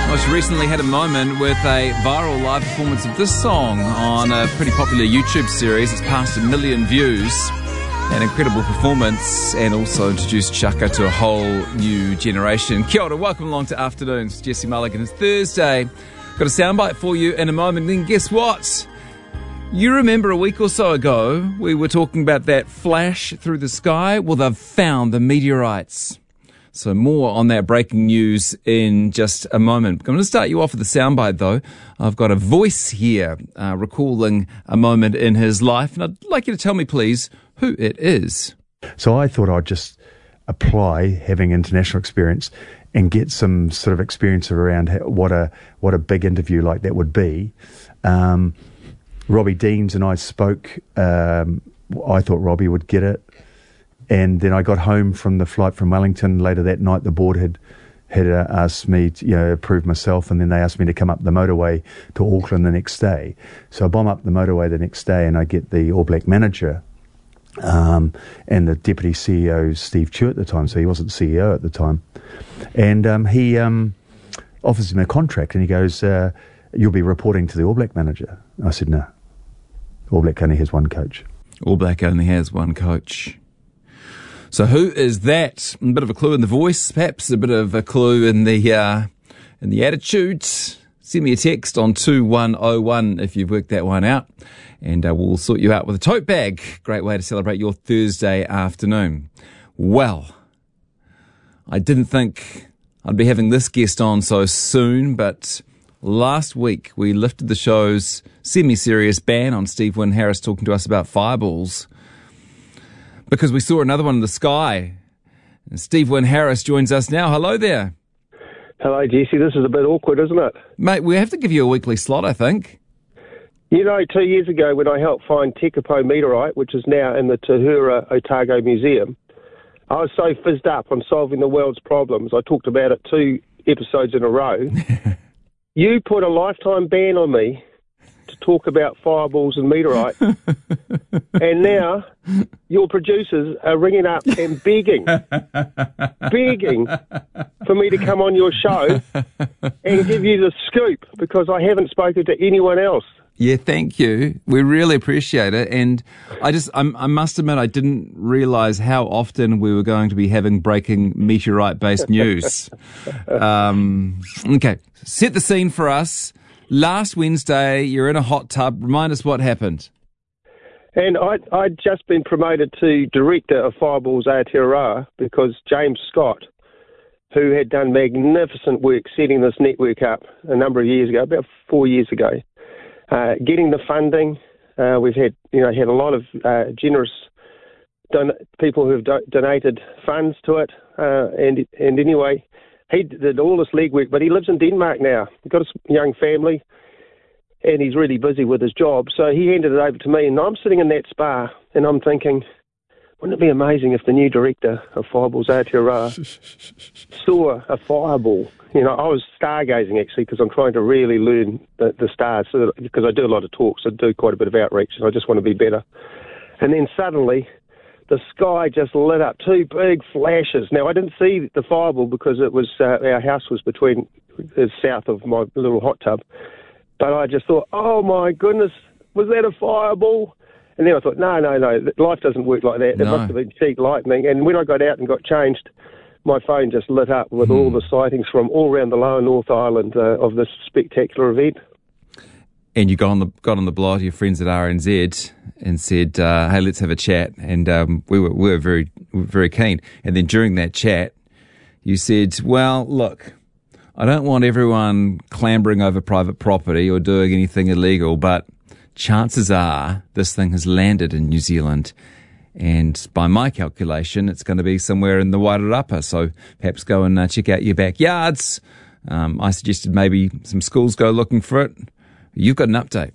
Most recently had a moment with a viral live performance of this song on a pretty popular YouTube series. It's passed 1 million views. An incredible performance, and also introduced Chaka to a whole new generation. Kia ora, welcome along to Afternoons. Jesse Mulligan. It's Thursday. Got a soundbite for you in a moment. Then guess what? You remember a week or so ago, we were talking about that flash through the sky? Well, they've found the meteorites. So more on that breaking news in just a moment. I'm going to start you off with a soundbite, though. I've got a voice here recalling a moment in his life, and I'd like you to tell me, please, who it is. So I thought I'd just apply, having international experience, and get some sort of experience around what a big interview like that would be. Robbie Deans and I spoke. I thought Robbie would get it. And then I got home from the flight from Wellington later that night. The board had asked me to approve myself, and then they asked me to come up the motorway to Auckland the next day. So I bomb up the motorway the next day, and I get the All Black manager and the deputy CEO, Steve Chu, at the time. So he wasn't CEO at the time. And he offers him a contract, and he goes, "You'll be reporting to the All Black manager." I said, "No, All Black only has one coach." All Black only has one coach. So who is that? A bit of a clue in the voice, perhaps a bit of a clue in the attitude. Send me a text on 2101 if you've worked that one out, and we'll sort you out with a tote bag. Great way to celebrate your Thursday afternoon. Well, I didn't think I'd be having this guest on so soon, but last week we lifted the show's semi-serious ban on Steve Wynn Harris talking to us about fireballs, because we saw another one in the sky. And Steve Wynn Harris joins us now. Hello there. Hello, Jesse. This is a bit awkward, isn't it? Mate, we have to give you a weekly slot, I think. You know, 2 years ago when I helped find Tekapo meteorite, which is now in the Tahura Otago Museum, I was so fizzed up on solving the world's problems. I talked about it 2 episodes in a row. You put a lifetime ban on me to talk about fireballs and meteorite, and now your producers are ringing up and begging for me to come on your show and give you the scoop, because I haven't spoken to anyone else. Yeah, thank you. We really appreciate it. And I must admit, I didn't realise how often we were going to be having breaking meteorite-based news. Okay, set the scene for us. Last Wednesday, you're in a hot tub. Remind us what happened. And I'd just been promoted to director of Fireballs Aotearoa because James Scott, who had done magnificent work setting this network up a number of years ago, about 4 years ago, getting the funding. We've had a lot of generous people who have donated funds to it. And anyway, he did all this legwork, but he lives in Denmark now. He's got a young family, and he's really busy with his job. So he handed it over to me, and I'm sitting in that spa, and I'm thinking, wouldn't it be amazing if the new director of Fireballs Aotearoa saw a fireball? You know, I was stargazing, actually, because I'm trying to really learn the stars, because I do a lot of talks, I do quite a bit of outreach, and I just want to be better. And then suddenly, the sky just lit up, 2 big flashes. Now, I didn't see the fireball because it was our house was south of my little hot tub. But I just thought, oh, my goodness, was that a fireball? And then I thought, no, life doesn't work like that. It must have been cheap lightning. And when I got out and got changed, my phone just lit up with all the sightings from all around the lower North Island of this spectacular event. And you got on the blog to your friends at RNZ and said, hey, let's have a chat. And we were very, very keen. And then during that chat, you said, well, look, I don't want everyone clambering over private property or doing anything illegal, but chances are this thing has landed in New Zealand. And by my calculation, it's going to be somewhere in the Wairarapa. So perhaps go and check out your backyards. I suggested maybe some schools go looking for it. You've got an update.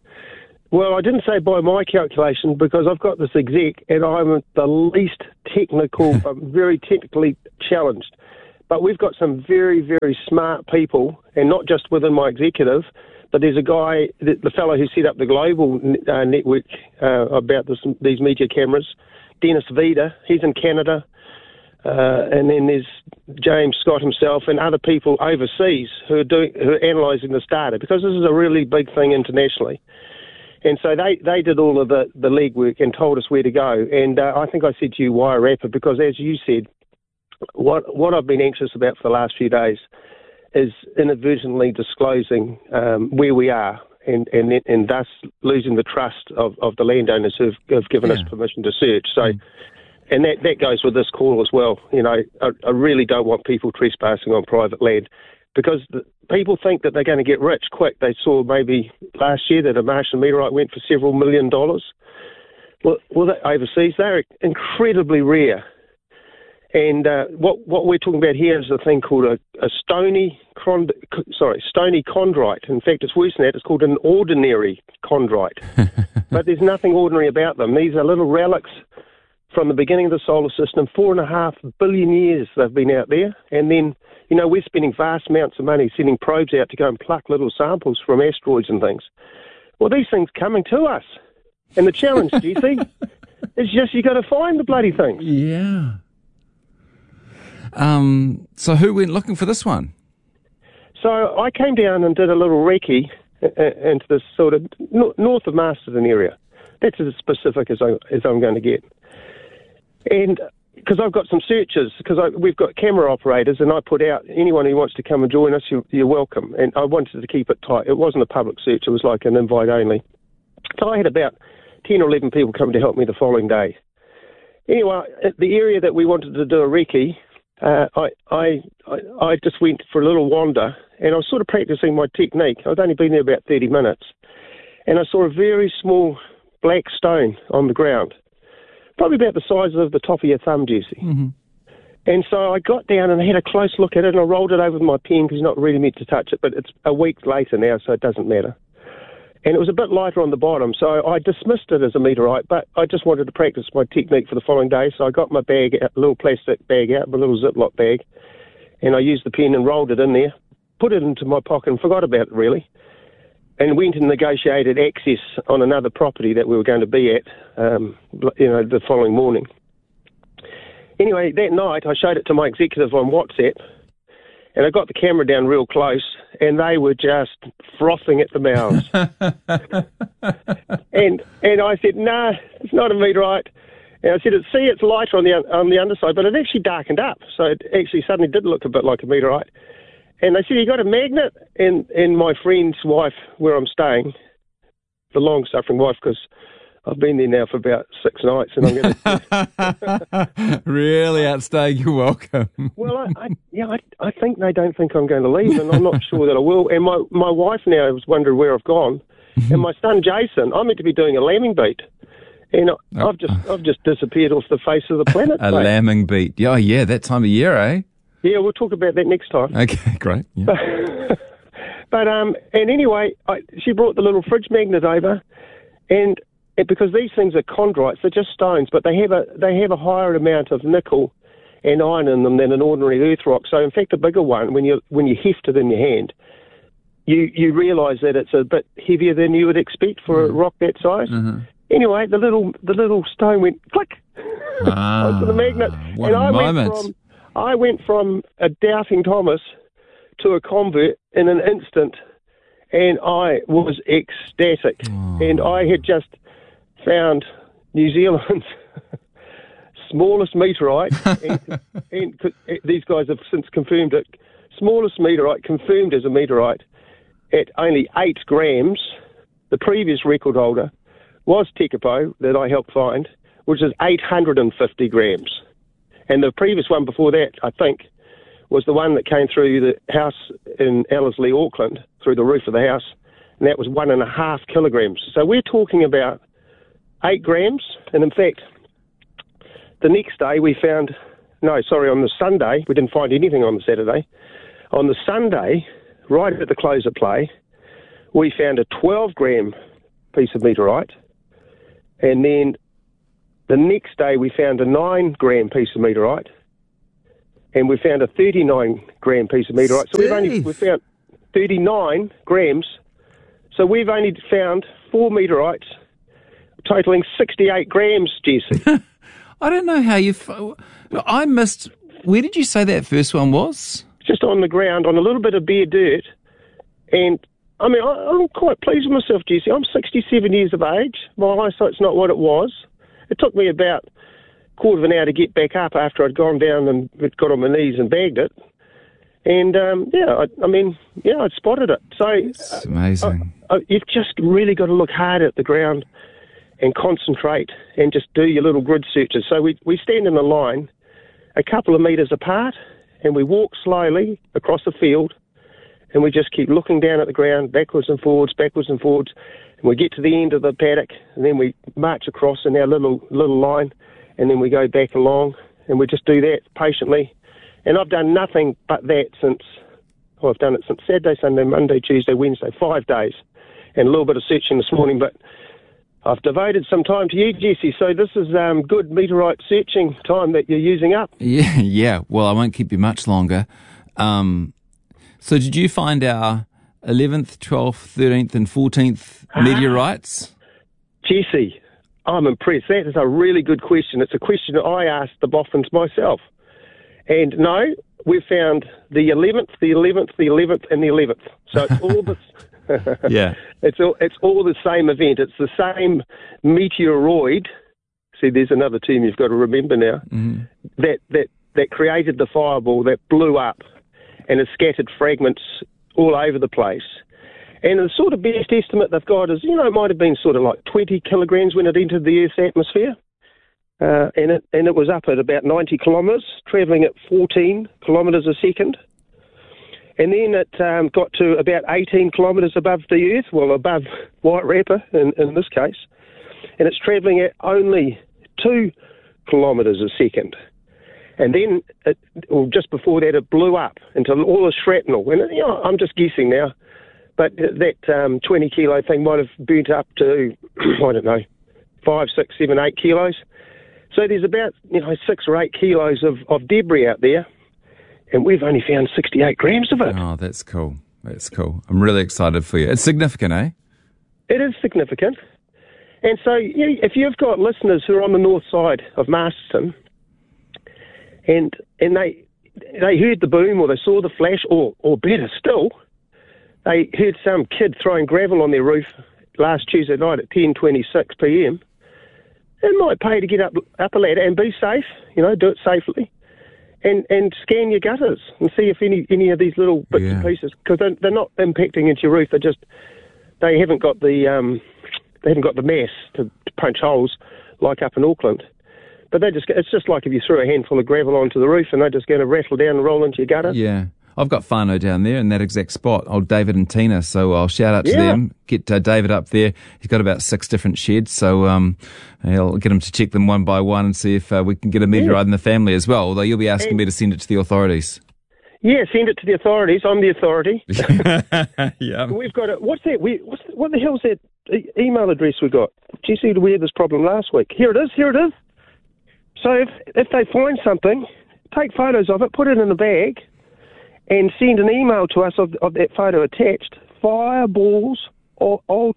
Well, I didn't say by my calculation because I've got this exec and I'm the least technical, I'm very technically challenged. But we've got some very, very smart people, and not just within my executive, but there's a guy, the fellow who set up the global network about these media cameras, Dennis Vida. He's in Canada. and then there's James Scott himself and other people overseas who are analysing this data, because this is a really big thing internationally. And so they did all of the legwork and told us where to go. And I think I said to you, Wairarapa, because as you said, what I've been anxious about for the last few days is inadvertently disclosing where we are, and thus losing the trust of the landowners who've given us permission to search. So, and that goes with this call as well. You know, I really don't want people trespassing on private land, because people think that they're going to get rich quick. They saw maybe last year that a Martian meteorite went for several $1 million. Well, overseas, they're incredibly rare. And what we're talking about here is a thing called a stony chondrite. In fact, it's worse than that. It's called an ordinary chondrite. But there's nothing ordinary about them. These are little relics from the beginning of the solar system. 4.5 billion years they've been out there. And then, you know, we're spending vast amounts of money sending probes out to go and pluck little samples from asteroids and things. Well, these things coming to us. And the challenge, Jesse, is just you got to find the bloody things. Yeah. So who went looking for this one? So I came down and did a little recce into this sort of north of Masterton area. That's as specific as I'm going to get. And because I've got some searchers, because we've got camera operators, and I put out anyone who wants to come and join us, you're welcome. And I wanted to keep it tight. It wasn't a public search. It was like an invite only. So I had about 10 or 11 people coming to help me the following day. Anyway, at the area that we wanted to do a recce, I just went for a little wander, and I was sort of practicing my technique. I'd only been there about 30 minutes, and I saw a very small black stone on the ground, probably about the size of the top of your thumb, Jesse. Mm-hmm. And so I got down and I had a close look at it, and I rolled it over with my pen because you're not really meant to touch it, but it's a week later now, so it doesn't matter. And it was a bit lighter on the bottom, so I dismissed it as a meteorite, but I just wanted to practice my technique for the following day, so I got my bag, a little plastic bag out, my little Ziploc bag, and I used the pen and rolled it in there, put it into my pocket and forgot about it, really, and went and negotiated access on another property that we were going to be at, the following morning. Anyway, that night I showed it to my executive on WhatsApp, and I got the camera down real close, and they were just frothing at the mouths. and I said, no, it's not a meteorite. And I said, it's lighter on the underside, but it actually darkened up. So it actually suddenly did look a bit like a meteorite. And they said, you got a magnet? And my friend's wife, where I'm staying, the long-suffering wife, because I've been there now for about 6 nights, and I'm going to... Really outstaying your welcome. Well, I think they don't think I'm going to leave, and I'm not sure that I will. And my wife now is wondering where I've gone. And my son, Jason, I'm meant to be doing a lambing beat. And I've just disappeared off the face of the planet. A lambing beat. Oh, yeah, that time of year, eh? Yeah, we'll talk about that next time. Okay, great. Yeah. But and anyway, she brought the little fridge magnet over, and because these things are chondrites, they're just stones, but they have a higher amount of nickel and iron in them than an ordinary earth rock. So in fact, a bigger one, when you heft it in your hand, you realise that it's a bit heavier than you would expect for a rock that size. Mm-hmm. Anyway, the little stone went click onto the magnet, what and a moment. I went from a doubting Thomas to a convert in an instant, and I was ecstatic. Oh. And I had just found New Zealand's smallest meteorite, and these guys have since confirmed it, smallest meteorite confirmed as a meteorite at only 8 grams. The previous record holder was Tekapo that I helped find, which is 850 grams. And the previous one before that, I think, was the one that came through the house in Ellerslie, Auckland, through the roof of the house, and that was 1.5 kilograms. So we're talking about 8 grams, and in fact, the next day on the Sunday, we didn't find anything on the Saturday. On the Sunday, right at the close of play, we found a 12-gram piece of meteorite, and then the next day we found a 9-gram piece of meteorite, and we found a 39-gram piece of meteorite. So we've found 39 grams. So we've only found 4 meteorites, totaling 68 grams, Jesse. I don't know how But I missed... Where did you say that first one was? Just on the ground, on a little bit of bare dirt. And, I mean, I'm quite pleased with myself, Jesse. I'm 67 years of age. My eyesight's not what it was. It took me about a quarter of an hour to get back up after I'd gone down and got on my knees and bagged it. And, I'd spotted it. So It's amazing. You've just really got to look hard at the ground and concentrate and just do your little grid searches. So we stand in a line a couple of metres apart and we walk slowly across the field and we just keep looking down at the ground, backwards and forwards, and we get to the end of the paddock and then we march across in our little line and then we go back along and we just do that patiently. And I've done nothing but that I've done it since Saturday, Sunday, Monday, Tuesday, Wednesday, 5 days, and a little bit of searching this morning, but I've devoted some time to you, Jesse, so this is good meteorite searching time that you're using up. Yeah. Well, I won't keep you much longer. So did you find our 11th, 12th, 13th and 14th meteorites? Jesse, I'm impressed. That is a really good question. It's a question that I asked the boffins myself. And no, we've found the 11th, the 11th, the 11th and the 11th. So it's all the... Yeah. It's all the same event. It's the same meteoroid. See, there's another term you've got to remember now. Mm-hmm. That created the fireball that blew up and has scattered fragments all over the place. And the sort of best estimate they've got is, it might have been sort of like 20 kilograms when it entered the Earth's atmosphere. And it was up at about 90 kilometres, travelling at 14 kilometres a second. And then it got to about 18 kilometres above the Earth, well, above Wairarapa in this case. And it's travelling at only 2 kilometres a second. And then, just before that, it blew up into all the shrapnel. And, I'm just guessing now, but that 20 kilo thing might have burnt up to, I don't know, 5, 6, 7, 8 kilos. So there's about 6 or 8 kilos of debris out there, and we've only found 68 grams of it. Oh, that's cool. That's cool. I'm really excited for you. It's significant, eh? It is significant. And so if you've got listeners who are on the north side of Masterton, and they heard the boom or they saw the flash, or better still, they heard some kid throwing gravel on their roof last Tuesday night at 10:26 p.m., it might pay to get up a ladder and be safe, do it safely, and scan your gutters and see if any of these little bits and pieces, because they're not impacting into your roof. They haven't got the mass to punch holes like up in Auckland. But it's just like if you threw a handful of gravel onto the roof and they're just going to rattle down and roll into your gutter. Yeah. I've got whānau down there in that exact spot, old David and Tina, so I'll shout out to them, get David up there. He's got about 6 different sheds, so I'll get him to check them one by one and see if we can get a meteorite in the family as well, although you'll be asking me to send it to the authorities. Yeah, send it to the authorities. I'm the authority. Yeah. We've got what the hell's that email address we got? Jesse, we had this problem last week. Here it is. So if they find something, take photos of it, put it in a bag, and send an email to us of that photo attached, fireballs or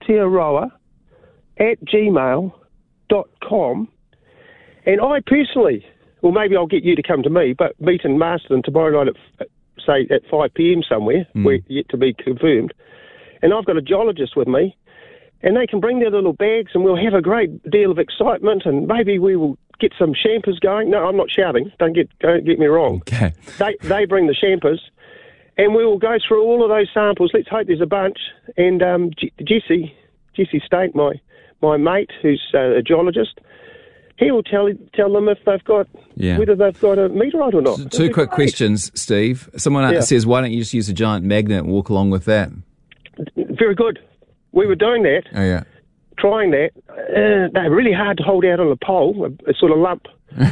Aotearoa@gmail.com. And I personally, well, maybe I'll get you to come to me, but meet in Masterton tomorrow night at 5 p.m. somewhere, where yet to be confirmed. And I've got a geologist with me, and they can bring their little bags, and we'll have a great deal of excitement, and maybe we will get some champers going. No, I'm not shouting. Don't get me wrong. Okay. They bring the champers, and we will go through all of those samples. Let's hope there's a bunch. And Jesse State, my mate, who's a geologist, he will tell them if they've got whether they've got a meteorite or not. Two quick questions, Steve. Someone says, why don't you just use a giant magnet and walk along with that? Very good. We were doing that. Oh, yeah. Trying that. They're really hard to hold out on a pole, a sort of lump.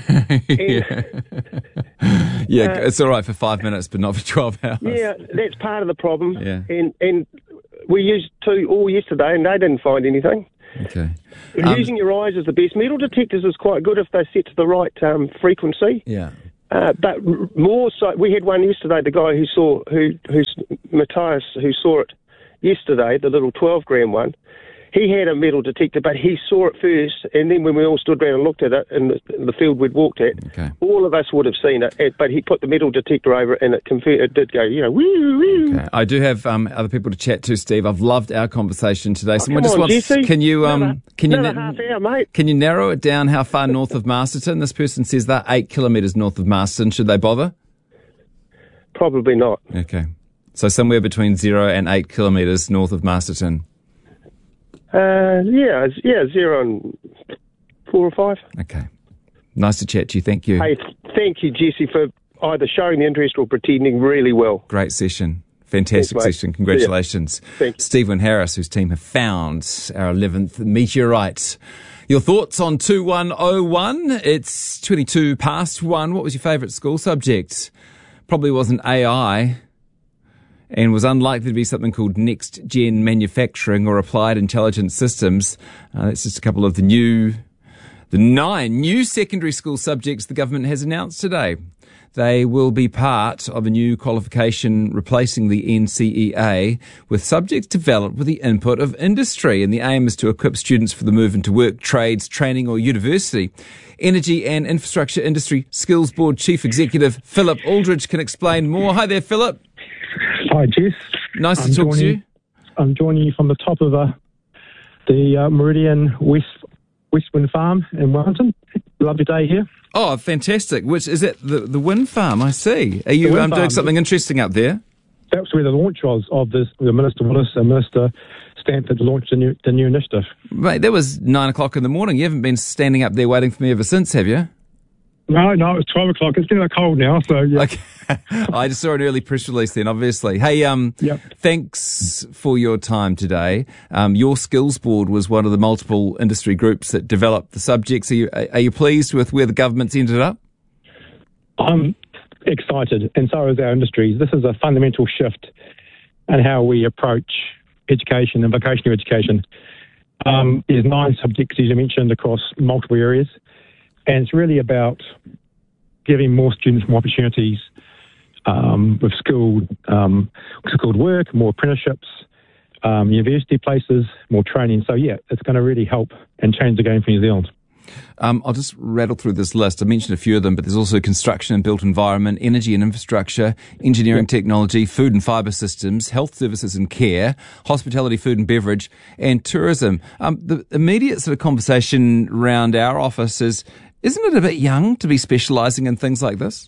It's all right for 5 minutes, but not for 12 hours. Yeah, that's part of the problem. Yeah. And we used 2 all yesterday, and they didn't find anything. Okay. Using your eyes is the best. Metal detectors is quite good if they're set to the right frequency. Yeah. But more so, we had one yesterday. The guy who's Matthias, who saw it yesterday, the little 12-gram one. he had a metal detector, but he saw it first, and then when we all stood around and looked at it in the field we'd walked at, all of us would have seen it, but he put the metal detector over it, and it did go, woo, woo. Okay. I do have other people to chat to, Steve. I've loved our conversation today. Someone just wants, Jesse. Can you half hour, mate. Can you narrow it down how far north of Masterton? This person says they're 8 kilometres north of Masterton. Should they bother? Probably not. Okay. So somewhere between 0 and 8 kilometres north of Masterton. 0 and 4 or 5. Okay. Nice to chat to you. Thank you. Hey, thank you, Jesse, for either showing the interest or pretending really well. Great session. Fantastic session. Congratulations. Stephen Harris, whose team have found our 11th meteorite. Your thoughts on 2101? It's 22 past 1. What was your favourite school subject? Probably wasn't AI, and was unlikely to be something called next-gen manufacturing or applied intelligence systems. That's just a couple of the 9 new secondary school subjects the government has announced today. They will be part of a new qualification replacing the NCEA, with subjects developed with the input of industry. And the aim is to equip students for the move into work, trades, training or university. Energy and Infrastructure Industry Skills Board Chief Executive Philip Aldridge can explain more. Hi there, Philip. Hi, Jess. Nice to talk to you. I'm joining you from the top of the Meridian West Wind Farm in Wellington. Lovely day here. Oh, fantastic. Which is it? The wind farm, I see. Are you doing something interesting up there? That's where the launch was of the Minister Willis and Minister Stanford launched the new initiative. Mate, that was 9 o'clock in the morning. You haven't been standing up there waiting for me ever since, have you? No, it was 12 o'clock. It's getting cold now, so yeah. Okay. I just saw an early press release then, obviously. Hey, Thanks for your time today. Your skills board was one of the multiple industry groups that developed the subjects. Are you pleased with where the government's ended up? I'm excited, and so is our industries. This is a fundamental shift in how we approach education and vocational education. There's 9 subjects, as you mentioned, across multiple areas. And it's really about giving more students more opportunities with skilled work, more apprenticeships, university places, more training. So, it's going to really help and change the game for New Zealand. I'll just rattle through this list. I mentioned a few of them, but there's also construction and built environment, energy and infrastructure, engineering technology, food and fibre systems, health services and care, hospitality, food and beverage, and tourism. The immediate sort of conversation around our office is, isn't it a bit young to be specialising in things like this?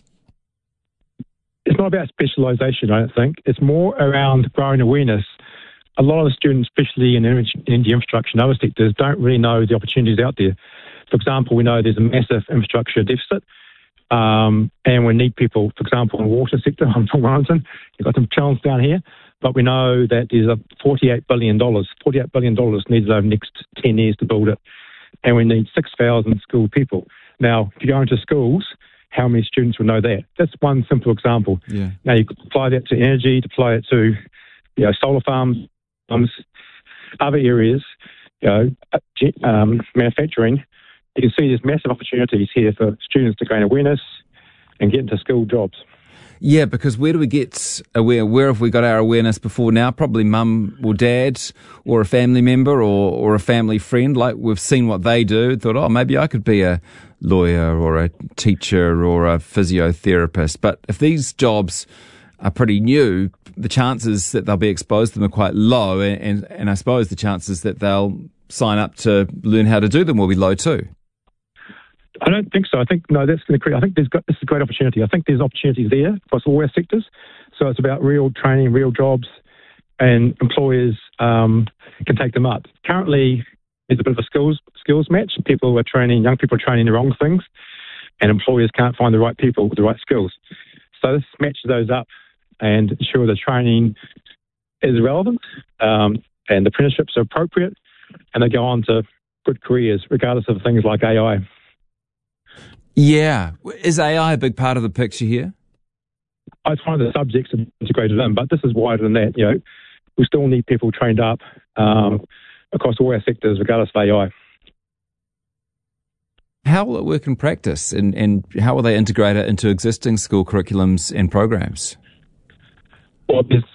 It's not about specialisation, I don't think. It's more around growing awareness. A lot of the students, especially in energy infrastructure and other sectors, don't really know the opportunities out there. For example, we know there's a massive infrastructure deficit, and we need people, for example, in the water sector. I'm from Wellington. You've got some challenges down here, but we know that there's $48 billion needed over the next 10 years to build it, and we need 6,000 skilled people. Now, if you go into schools, how many students will know that? That's one simple example. Yeah. Now, you could apply that to energy, apply it to solar farms, other areas, manufacturing. You can see there's massive opportunities here for students to gain awareness and get into skilled jobs. Yeah, because where do we get aware? Where have we got our awareness before now? Probably mum or dad or a family member or a family friend. Like, we've seen what they do, thought, maybe I could be a lawyer or a teacher or a physiotherapist. But if these jobs are pretty new, the chances that they'll be exposed to them are quite low, and I suppose the chances that they'll sign up to learn how to do them will be low too. I don't think so. I think that's going to create. I think this is a great opportunity. I think there's opportunities there across all our sectors. So it's about real training, real jobs, and employers can take them up. Currently, there's a bit of a skills match. Young people are training the wrong things, and employers can't find the right people with the right skills. So this matches those up and ensure the training is relevant and the apprenticeships are appropriate, and they go on to good careers, regardless of things like AI. Yeah. Is AI a big part of the picture here? It's one of the subjects integrated in, but this is wider than that. We still need people trained up across all our sectors, regardless of AI. How will it work in practice, and how will they integrate it into existing school curriculums and programs? Well, there's